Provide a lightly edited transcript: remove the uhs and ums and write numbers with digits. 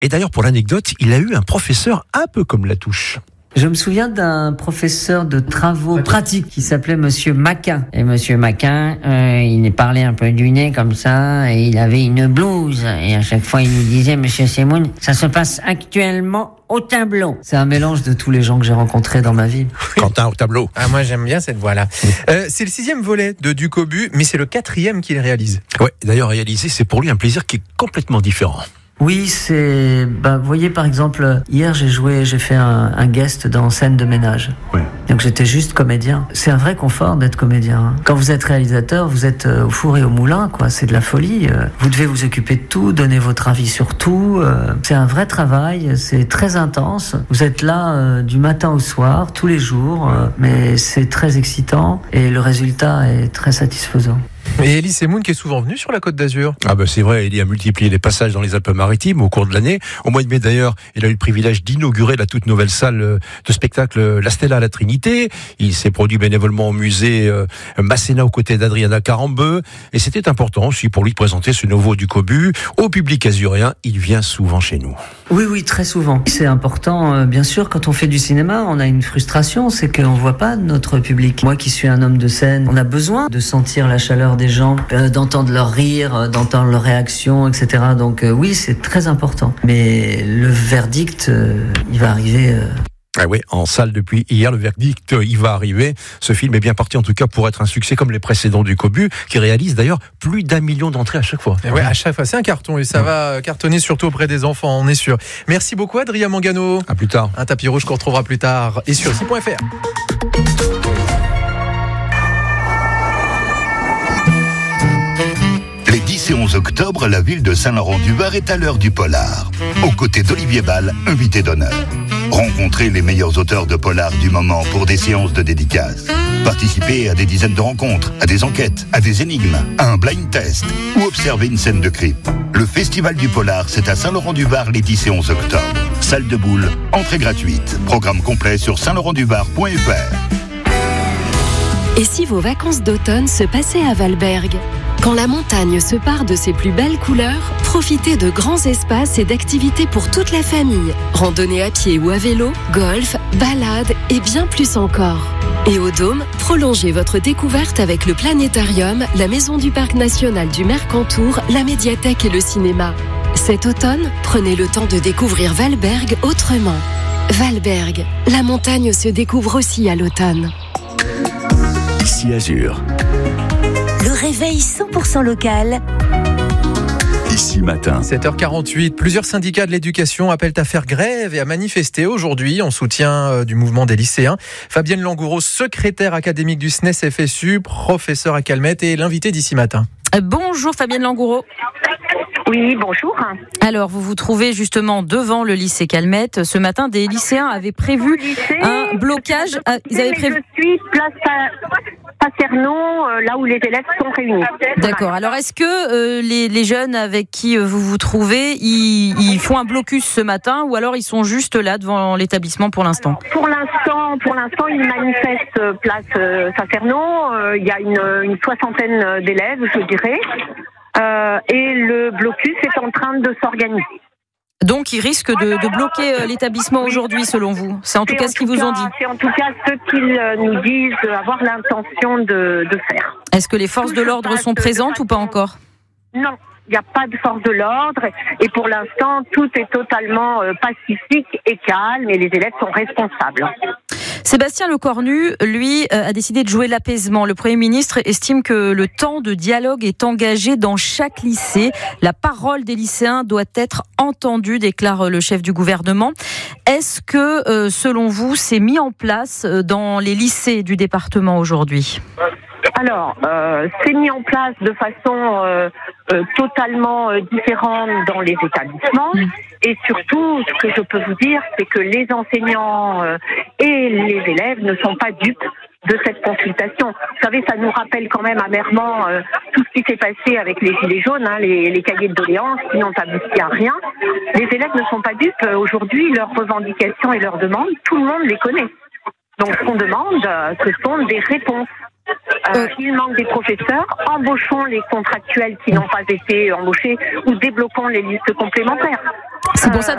Et d'ailleurs, pour l'anecdote, il a eu un professeur un peu comme Latouche. Je me souviens d'un professeur de travaux pratiques qui s'appelait Monsieur Maquin. Et Monsieur Maquin, il parlait un peu du nez comme ça, et il avait une blouse. Et à chaque fois, il nous disait, Monsieur Semoun, ça se passe actuellement au tableau. C'est un mélange de tous les gens que j'ai rencontrés dans ma vie. Quentin au tableau. Ah, moi, j'aime bien cette voix-là. C'est le 6e volet de Duc au but, mais c'est le 4e qu'il réalise. Ouais, d'ailleurs, réaliser, c'est pour lui un plaisir qui est complètement différent. Oui, vous voyez, par exemple, hier, j'ai fait un guest dans Scène de ménage. Ouais. Donc j'étais juste comédien. C'est un vrai confort d'être comédien. Quand vous êtes réalisateur, vous êtes au four et au moulin, quoi. C'est de la folie. Vous devez vous occuper de tout, donner votre avis sur tout. C'est un vrai travail, c'est très intense. Vous êtes là du matin au soir, tous les jours, mais c'est très excitant et le résultat est très satisfaisant. Et Elie Semoun qui est souvent venu sur la Côte d'Azur. Ah ben c'est vrai, il a multiplié les passages dans les Alpes-Maritimes au cours de l'année. Au mois de mai d'ailleurs, il a eu le privilège d'inaugurer la toute nouvelle salle de spectacle La Stella à la Trinité. Il s'est produit bénévolement au musée Masséna aux côtés d'Adriana Carambeu. Et c'était important aussi pour lui de présenter ce nouveau Duc au but au public azuréen. Il vient souvent chez nous. Oui, très souvent. C'est important, bien sûr, quand on fait du cinéma, on a une frustration, c'est qu'on ne voit pas notre public. Moi qui suis un homme de scène, on a besoin de sentir la chaleur des gens, d'entendre leur rire, d'entendre leurs réactions, etc. Donc oui, c'est très important. Mais le verdict, il va arriver... Ah oui, en salle depuis hier, le verdict, il va arriver. Ce film est bien parti en tout cas pour être un succès comme les précédents du Cobu, qui réalise d'ailleurs plus d'1 million d'entrées à chaque fois. Et ouais, à chaque fois, c'est un carton et ça va cartonner surtout auprès des enfants, on est sûr. Merci beaucoup Adrien Mangano. À plus tard. Un tapis rouge qu'on retrouvera plus tard et sur ici.fr. Les 10 et 11 octobre, la ville de Saint-Laurent-du-Var est à l'heure du polar. Aux côtés d'Olivier Ball, invité d'honneur. Rencontrez les meilleurs auteurs de polar du moment pour des séances de dédicaces. Participez à des dizaines de rencontres, à des enquêtes, à des énigmes, à un blind test ou observez une scène de crime. Le Festival du Polar, c'est à Saint-Laurent-du-Var les 10 et 11 octobre. Salle de boule, entrée gratuite. Programme complet sur saintlaurentduvar.fr. Et si vos vacances d'automne se passaient à Valberg ? Quand la montagne se pare de ses plus belles couleurs, profitez de grands espaces et d'activités pour toute la famille. Randonnée à pied ou à vélo, golf, balade et bien plus encore. Et au Dôme, prolongez votre découverte avec le planétarium, la maison du parc national du Mercantour, la médiathèque et le cinéma. Cet automne, prenez le temps de découvrir Valberg autrement. Valberg, la montagne se découvre aussi à l'automne. Ici Azur. Le réveil 100% local. Ici matin. 7h48, plusieurs syndicats de l'éducation appellent à faire grève et à manifester aujourd'hui en soutien du mouvement des lycéens. Fabienne Langoureau, secrétaire académique du SNES FSU, professeure à Calmette et l'invitée d'ici matin. Bonjour Fabienne Langoureau. Oui, bonjour. Alors, vous vous trouvez justement devant le lycée Calmette. Ce matin, des lycéens avaient prévu un blocage. Ils avaient prévu... Je suis place Paternon, là où les élèves sont réunis. D'accord. Alors, est-ce que les jeunes avec qui vous vous trouvez, ils font un blocus ce matin ou alors ils sont juste là devant l'établissement pour l'instant ? Pour l'instant, ils manifestent place Paternon. Il y a une soixantaine d'élèves, je dirais. Et le blocus est en train de s'organiser. Donc, ils risquent de bloquer l'établissement aujourd'hui, selon vous. C'est en tout cas ce qu'ils vous ont dit. C'est en tout cas ce qu'ils nous disent avoir l'intention de faire. Est-ce que les forces de l'ordre sont présentes ou pas encore ? Non, il n'y a pas de force de l'ordre. Et pour l'instant, tout est totalement pacifique et calme et les élèves sont responsables. Sébastien Lecornu, lui, a décidé de jouer l'apaisement. Le Premier ministre estime que le temps de dialogue est engagé dans chaque lycée. La parole des lycéens doit être entendue, déclare le chef du gouvernement. Est-ce que, selon vous, c'est mis en place dans les lycées du département aujourd'hui ? Alors, c'est mis en place de façon totalement différente dans les établissements. Et surtout, ce que je peux vous dire, c'est que les enseignants et les élèves ne sont pas dupes de cette consultation. Vous savez, ça nous rappelle quand même amèrement tout ce qui s'est passé avec les gilets jaunes, les cahiers de doléances qui n'ont abouti à rien. Les élèves ne sont pas dupes. Aujourd'hui, leurs revendications et leurs demandes, tout le monde les connaît. Donc, ce qu'on demande, ce sont des réponses. Il manque des professeurs. Embauchons les contractuels qui n'ont pas été embauchés ou débloquons les listes complémentaires. C'est pour ça